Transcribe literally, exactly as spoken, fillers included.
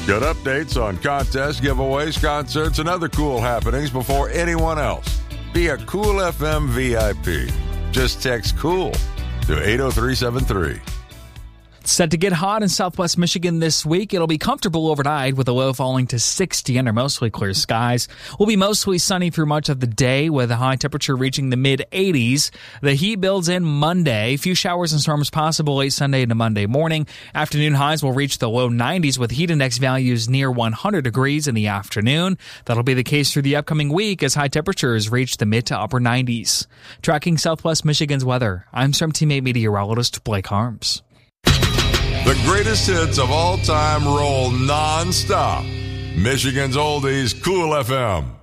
Get updates on contests, giveaways, concerts, and other cool happenings before anyone else. Be a Cool F M V I P. Just text COOL to eight oh three seven three. Set to get hot in southwest Michigan this week. It'll be comfortable overnight with a low falling to sixty under mostly clear skies. Will be mostly sunny through much of the day with a high temperature reaching the mid eighties. The heat builds in Monday. Few showers and storms possible late Sunday into Monday morning. Afternoon highs will reach the low nineties with heat index values near one hundred degrees in the afternoon. That'll be the case through the upcoming week as high temperatures reach the mid to upper nineties. Tracking southwest Michigan's weather, I'm Storm Teammate meteorologist Blake Harms. The greatest hits of all time roll non-stop. Michigan's Oldies, Cool F M.